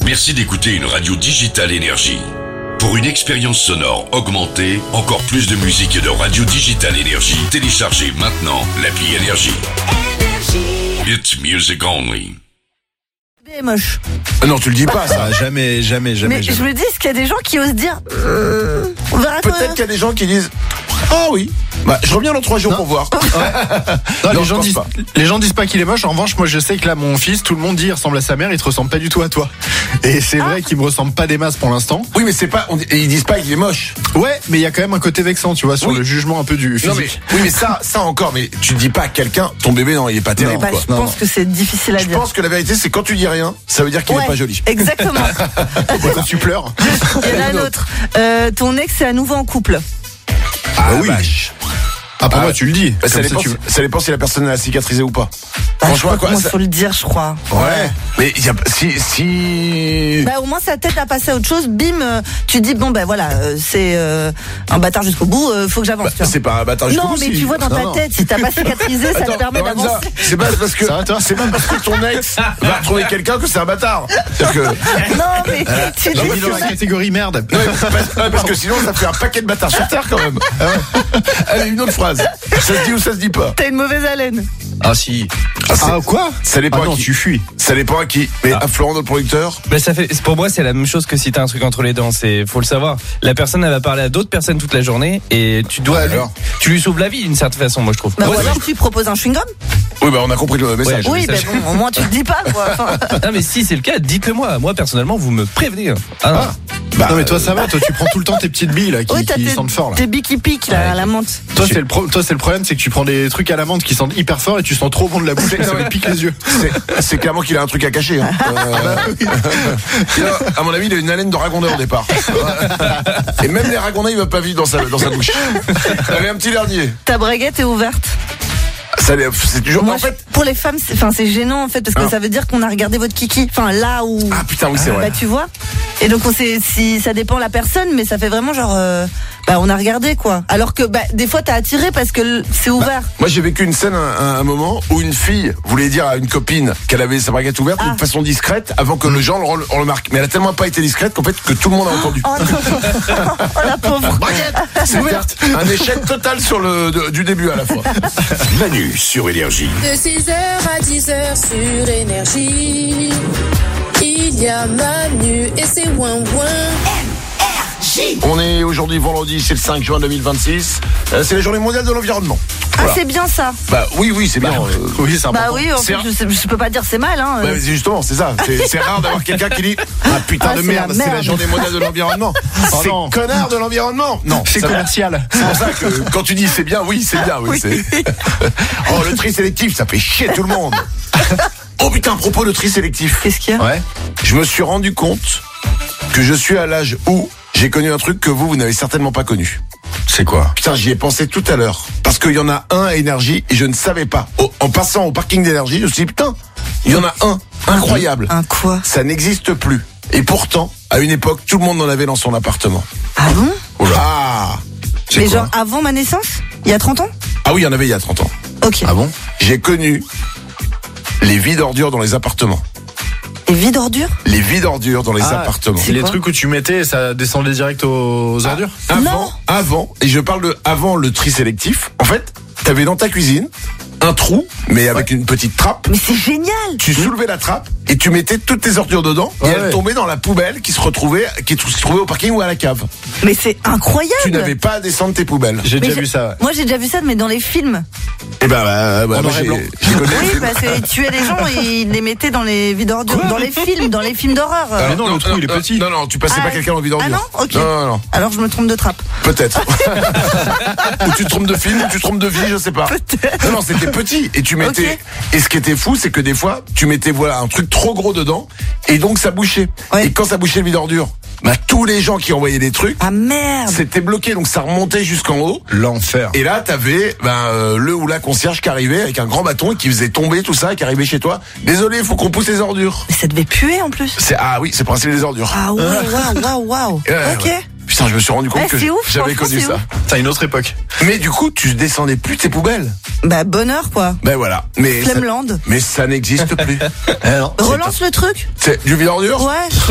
Merci d'écouter une radio Digital Énergie. Pour une expérience sonore augmentée, encore plus de musique et de radio Digital Énergie, téléchargez maintenant l'appli Énergie. It's music only. C'est moche. Non, tu le dis pas, ça. Jamais. Mais je me dis, est-ce qu'il y a des gens qui osent dire on verra quand Peut-être qu'il y a des gens qui disent ah oui. Bah, je reviens dans 3 jours pour voir. Non, Non, les gens disent pas qu'il est moche. En revanche, moi, je sais que là, mon fils, tout le monde dit, il ressemble à sa mère, il te ressemble pas du tout à toi. Et c'est vrai qu'il me ressemble pas des masses pour l'instant. Oui, mais c'est pas. Ils disent pas qu'il est moche. Ouais, mais il y a quand même un côté vexant, tu vois, sur Oui. le jugement un peu du physique. Non, mais oui, mais ça encore. Mais tu dis pas à quelqu'un, ton bébé, non, il est pas terrible, Bah, quoi. je pense que c'est difficile à Je dire. pense que la vérité, c'est quand tu dis rien, ça veut dire qu'il est Ouais, pas joli. Exactement. Quand tu pleures. Il y en a un autre. Ton ex est à nouveau en couple. Ah oui. vache. Ah, pour moi, tu le dis. Bah, ça, Comme dépend, tu- ça dépend si la personne a cicatrisé ou pas. Bah, Franchement, je sais pas quoi. comment ça- faut le dire, je crois. Ouais. Mais il y a, si. Bah, au moins ça t'aide à passer à autre chose. Bim, tu dis bon ben voilà, c'est un bâtard jusqu'au bout. Faut que j'avance. tu vois. C'est pas un bâtard jusqu'au Non, bout, mais si. tu vois dans ta Non, non. tête, si t'as pas cicatrisé, ça te permet Lorenza, d'avancer. c'est pas parce que Ça va, toi c'est pas parce que ton ex va retrouver quelqu'un que c'est un bâtard. C'est-à-dire que Non, mais tu J'ai dis mis dans la catégorie merde. parce que sinon ça fait un paquet de bâtards sur terre quand même. Allez, une autre phrase. Ça se dit ou ça se dit pas? t'as une mauvaise haleine. Ah, si. c'est- Ah, quoi? Ça dépend Ah à non, qui. tu fuis. Ça dépend à qui. Mais à Florent, notre producteur. Mais pour moi, c'est la même chose que si t'as un truc entre les dents. Faut le savoir. La personne, elle va parler à d'autres personnes toute la journée et tu lui sauves la vie d'une certaine façon, moi je trouve. Bah, Ouais, ou alors tu proposes un chewing-gum. Oui, bah on a compris le message. Oui, ben bon, au moins tu le dis pas quoi. Enfin, Ah, mais si c'est le cas, dites-le moi. Moi personnellement, vous me prévenez. Ah, non. Bah, Non, mais toi, ça va. Toi, tu prends tout le temps tes petites billes, là, oui, t'as qui sentent fort, là. tes billes qui piquent là, à la menthe. Toi, c'est le problème, c'est que tu prends des trucs à la menthe qui sentent hyper fort et tu sens trop bon de la bouche et ça me pique les yeux. c'est clairement qu'il a un truc à cacher. Hein. À mon avis, il a une haleine de ragondeur au départ. Et même les ragondins, ils veulent pas vivre dans sa bouche. Allez, un petit dernier. Ta braguette est ouverte. C'est toujours. Moi, En fait. pour les femmes, c'est gênant en fait parce que ça veut dire qu'on a regardé votre kiki. Enfin là où. Ah putain, oui, c'est vrai. Bah tu vois. Et donc on sait si ça dépend la personne, mais ça fait vraiment genre bah on a regardé quoi. Alors que bah des fois t'as attiré parce que c'est ouvert. Moi, j'ai vécu une scène un moment où une fille voulait dire à une copine qu'elle avait sa braguette ouverte de façon discrète avant que le gens le remarque. Mais elle a tellement pas été discrète qu'en fait que tout le monde a entendu. Oh non. Oh la pauvre. Braguette, c'est ouverte. Un échec total sur du début à la fois. Manu sur Énergie. De 6h à 10h sur Énergie, il y a Manu et c'est ouin ouin. On est aujourd'hui vendredi, c'est le 5 juin 2026. C'est la journée mondiale de l'environnement. Ah Voilà. c'est bien ça. Bah oui, c'est bien. Oui, c'est important. Bah oui, en fait, je peux pas dire c'est mal hein. Bah, justement, c'est ça. C'est rare d'avoir quelqu'un qui dit ah putain Ah, de c'est merde, la c'est la merde. journée mondiale de l'environnement. C'est non. connard de l'environnement. Non, C'est ça va. commercial. C'est pour ça que quand tu dis c'est bien, oui, c'est bien. Oui, c'est... Oh, le tri sélectif, ça fait chier tout le monde. Oh putain, à propos de tri sélectif, Qu'est-ce qu'il y a? Ouais. je me suis rendu compte que je suis à l'âge où j'ai connu un truc que vous n'avez certainement pas connu. C'est quoi? Putain, j'y ai pensé tout à l'heure. Parce qu'il y en a un à Énergie et je ne savais pas. En passant au parking d'Énergie, je me suis dit, putain, il y en a un. Incroyable. Un quoi? Ça n'existe plus. Et pourtant, à une époque, tout le monde en avait dans son appartement. Ah bon? Ah Mais genre avant ma naissance? Il y a 30 ans? Ah oui, il y en avait il y a 30 ans. Ok. Ah bon? J'ai connu les vides ordures dans les appartements. Et vide ordure? Les vides ordures dans les appartements. C'est les quoi trucs où tu mettais et ça descendait direct aux ordures? Avant, et je parle de avant le tri sélectif, en fait, t'avais dans ta cuisine un trou, mais avec une petite trappe. Mais c'est génial! Tu soulevais la trappe et tu mettais toutes tes ordures dedans et Ouais, elles ouais. tombaient dans la poubelle qui se trouvait au parking ou à la cave. Mais c'est incroyable! Tu n'avais pas à descendre tes poubelles. J'ai Mais déjà vu ça, ouais. Moi j'ai déjà vu ça, mais dans les films. Et ben, En moi, noir et blanc. j'ai connu les Oui, films. parce qu'ils tuaient les gens et ils les mettaient dans les vides ordures. Dans les films d'horreur. Mais non, le trou, il est petit. Non, tu passais Ah, pas quelqu'un en vide ordure. Ah non? Ok. Non. Alors je me trompe de trappe. Peut-être. Ou tu te trompes de film, ou tu te trompes de vie, je sais pas. Non, c'était petit. Et tu mettais. Ok. Et ce qui était fou, c'est que des fois, tu mettais un truc trop gros dedans, et donc ça bouchait. Ouais. Et quand ça bouchait le vide ordure, bah tous les gens qui envoyaient des trucs, Ah merde! c'était bloqué, donc ça remontait jusqu'en haut. L'enfer. Et là, t'avais le ou la concierge qui arrivait avec un grand bâton et qui faisait tomber tout ça, et qui arrivait chez toi. Désolé, il faut qu'on pousse les ordures. Mais ça devait puer en plus. Ah oui, c'est le principe des ordures. Ah ouais, waouh. Ouais, Ok. ouais. Putain, je me suis rendu compte Ouais, que c'est ouf, j'avais franchement, connu c'est ça. ouf. C'est une autre époque. Mais du coup, tu descendais plus tes poubelles. Bah bonheur quoi. Ben voilà. Mais Flemland. ça n'existe plus. Relance le truc. C'est du vide ordure. Ouais.